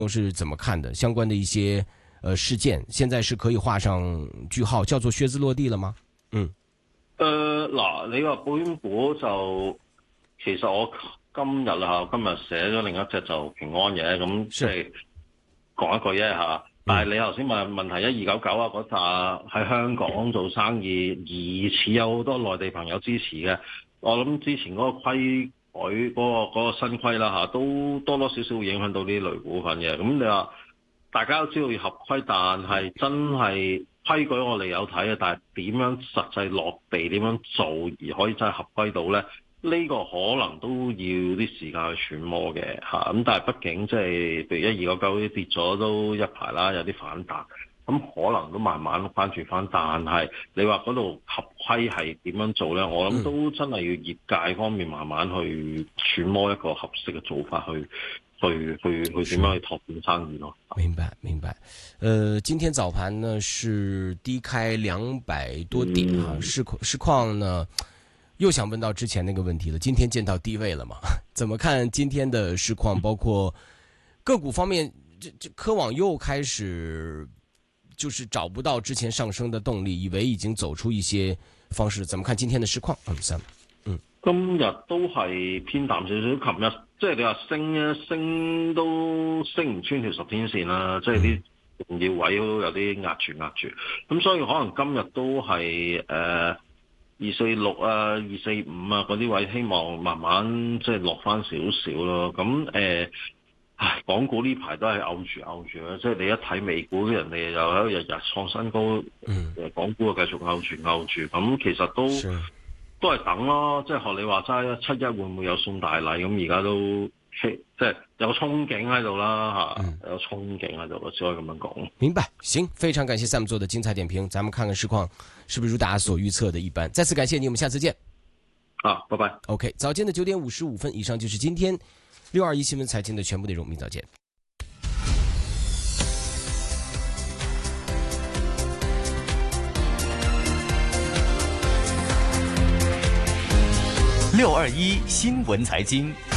都是怎么看的？相关的一些事件，現在是可以畫上句號，叫做靴子落地了嗎？ 嗱，你話保險股就其實我今日寫咗另一隻就平安嘅，咁即係講一句啫嚇。但係你頭先問題1299嗰扎喺香港做生意，疑似有好多內地朋友支持嘅。我諗之前嗰個規改嗰個新規啦嚇，都多多少少會影響到呢類股份嘅。咁你話大家都知道要合規，但係真係規矩我哋有睇嘅，但係點樣實際落地點樣做而可以真係合規到咧？呢個可能都要啲時間去揣摩嘅嚇。咁但係畢竟即係譬如1299跌咗都一排啦，有啲反彈。咁可能都慢慢關注翻，但係你話嗰度合規係點樣做咧？我諗都真係要業界方面慢慢去揣摩一個合適嘅做法去點樣去拓展生意咯。 明白。今天早盤呢是低開200多點哈，市況呢又想問到之前那個問題了。今天見到低位了嘛？怎麼看今天的市況？包括個股方面，這科網又開始就是找不到之前上升的動力，以為已經走出一些方式。怎麼看今天的市況？Sam， 今日都係偏淡少少。琴日即係你話升都升唔穿條10天線啦，即係啲重要位都有啲壓住。咁所以可能今日都係246啊、245啊嗰啲位，希望慢慢即係落翻少少咯。咁港股呢排都係拗住啦，即係你一睇美股，人哋又喺度日日創新高，港股就繼續拗住，咁其實都係等咯，即係學你話齋7-1會唔會有送大禮？咁而家都即係有憧憬喺度啦嚇，有憧憬喺度，我只可以咁樣講。 明白，行，非常感謝 Sam 做的精彩點評，咱們看看市況是不是如大家所預測的一般。再次感謝你，我們下次見。 拜拜。 OK， 早間的9點55分，以上就是今天621新聞財經的全部內容，明早見。 621新聞財經。